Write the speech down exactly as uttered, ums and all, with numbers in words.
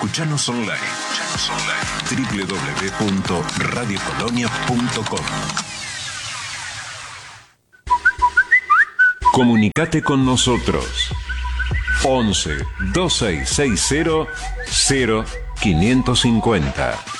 Escuchanos online. Escuchanos online. doble u doble u doble u punto radio colonia punto com. Comunicate con nosotros. once, veintiséis sesenta, cero quinientos cincuenta.